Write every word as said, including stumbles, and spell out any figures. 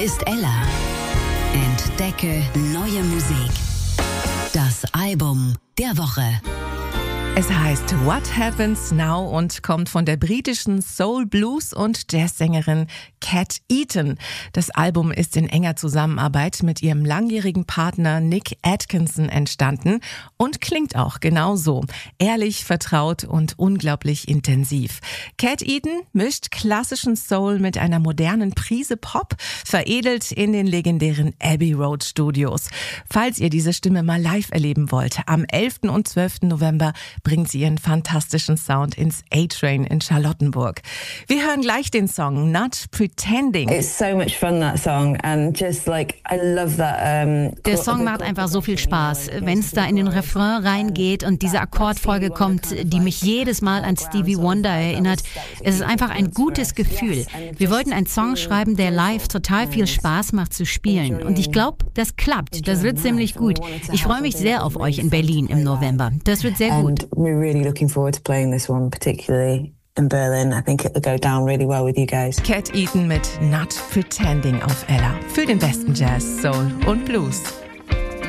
ist Ella. Entdecke neue Musik. Das Album der Woche. Es heißt What Happens Now und kommt von der britischen Soul-, Blues- und Jazzsängerin Cat Eaton. Das Album ist in enger Zusammenarbeit mit ihrem langjährigen Partner Nick Atkinson entstanden und klingt auch genau so. Ehrlich, vertraut und unglaublich intensiv. Cat Eaton mischt klassischen Soul mit einer modernen Prise Pop, veredelt in den legendären Abbey Road Studios. Falls ihr diese Stimme mal live erleben wollt, am elften und zwölften November bringt sie ihren fantastischen Sound ins A-Train in Charlottenburg. Wir hören gleich den Song Not Pretending. It's so much fun, that song, and just like I love that. Um, Der Song macht einfach so viel Spaß, wenn es da in den Refrain reingeht und diese Akkordfolge kommt, die mich jedes Mal an Stevie Wonder erinnert. Es ist einfach ein gutes Gefühl. Wir wollten einen Song schreiben, der live total viel Spaß macht zu spielen, und ich glaube, das klappt. Das wird ziemlich gut. Ich freue mich sehr auf euch in Berlin im November. Das wird sehr gut. We're really looking forward to playing this one, particularly in Berlin. I think it'll go down really well with you guys. Cat Eaton mit Not Pretending auf Ella. Für den besten Jazz, Soul und Blues.